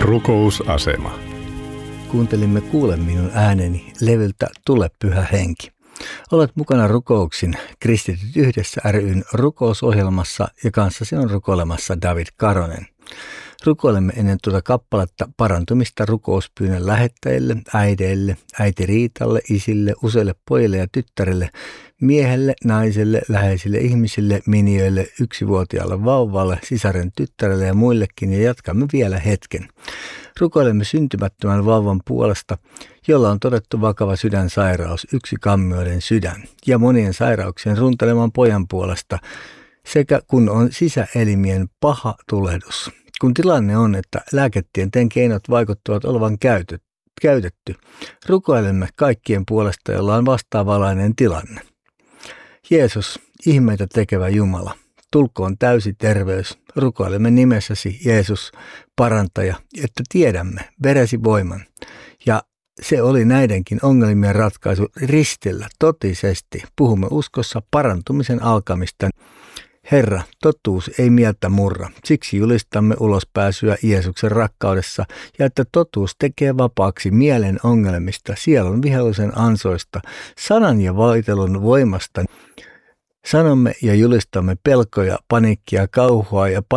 Rukousasema. Kuuntelimme Kuule minun ääneni -levyltä Tule Pyhä Henki. Olet mukana Rukouksin Kristityt yhdessä ry:n rukousohjelmassa ja kanssasi on rukoilemassa David Karonen. Rukoilemme ennen tuota kappaletta parantumista rukouspyynnön lähettäjille, äideille, äiti Riitalle, isille, useille pojille ja tyttärille, miehelle, naiselle, läheisille ihmisille, miniöille, 1-vuotiaalle vauvalle, sisaren tyttärelle ja muillekin ja jatkamme vielä hetken. Rukoilemme syntymättömän vauvan puolesta, jolla on todettu vakava sydänsairaus, yksikammioiden sydän, ja monien sairauksien runteleman pojan puolesta, sekä kun on sisäelimien paha tulehdus. Kun tilanne on, että lääketieteen keinot vaikuttavat olevan käytetty, rukoilemme kaikkien puolesta, jolla on vastaavanlainen tilanne. Jeesus, ihmeitä tekevä Jumala, tulkoon täysi terveys. Rukoilemme nimessäsi, Jeesus, parantaja, että tiedämme veresi voiman. Ja se oli näidenkin ongelmien ratkaisu ristillä totisesti. Puhumme uskossa parantumisen alkamista. Herra, totuus ei mieltä murra. Siksi julistamme ulospääsyä Jeesuksen rakkaudessa ja että totuus tekee vapaaksi mielen ongelmista, sielun vihollisen ansoista, sanan ja vaitelun voimasta. Sanomme ja julistamme pelkoja, paniikkia, kauhua ja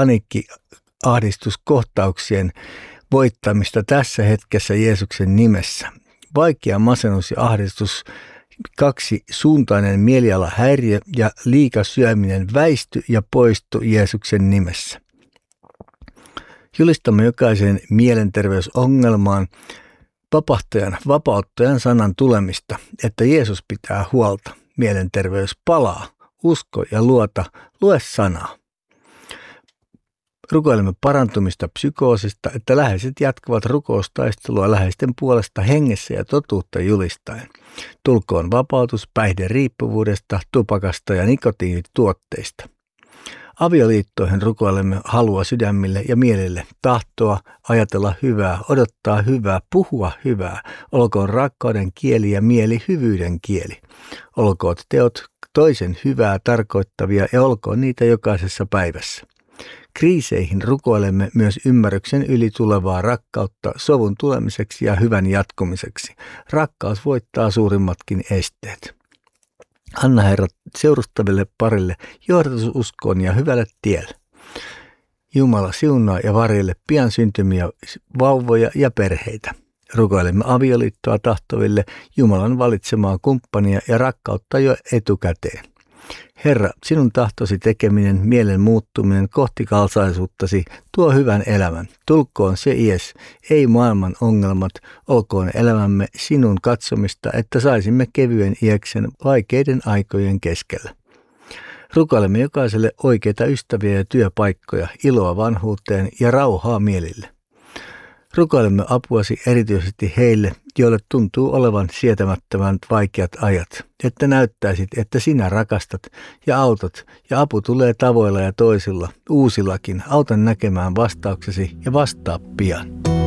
paniikkiahdistuskohtauksien voittamista tässä hetkessä Jeesuksen nimessä. Vaikea masennus ja ahdistus, kaksisuuntainen mielialahäiriö ja liikasyöminen väisty ja poistu Jeesuksen nimessä. Julistamme jokaisen mielenterveysongelmaan vapauttajan sanan tulemista, että Jeesus pitää huolta. Mielenterveys palaa, usko ja lue sanaa. Rukoilemme parantumista psykoosista, että läheiset jatkavat rukoustaistelua läheisten puolesta hengessä ja totuutta julistaen. Tulkoon vapautus päihderiippuvuudesta, tupakasta ja nikotiinituotteista. Avioliittoihin rukoilemme halua sydämille ja mielille, tahtoa, ajatella hyvää, odottaa hyvää, puhua hyvää. Olkoon rakkauden kieli ja mieli hyvyyden kieli. Olkoon teot toisen hyvää tarkoittavia ja olkoon niitä jokaisessa päivässä. Kriiseihin rukoilemme myös ymmärryksen yli tulevaa rakkautta sovun tulemiseksi ja hyvän jatkumiseksi. Rakkaus voittaa suurimmatkin esteet. Anna Herra seurustaville parille johdatus uskoon ja hyvälle tielle. Jumala siunaa ja varjelle pian syntymiä vauvoja ja perheitä. Rukoilemme avioliittoa tahtoville Jumalan valitsemaa kumppania ja rakkautta jo etukäteen. Herra, sinun tahtosi tekeminen, mielen muuttuminen kohti kalsaisuuttasi tuo hyvän elämän. Tulkoon se ies, ei maailman ongelmat, olkoon elämämme sinun katsomista, että saisimme kevyen ieksen vaikeiden aikojen keskellä. Rukoilemme jokaiselle oikeita ystäviä ja työpaikkoja, iloa vanhuuteen ja rauhaa mielille. Rukoilemme apuasi erityisesti heille, joille tuntuu olevan sietämättömän vaikeat ajat, että näyttäisit, että sinä rakastat ja autat ja apu tulee tavoilla ja toisilla, uusillakin. Auta näkemään vastauksesi ja vastaa pian.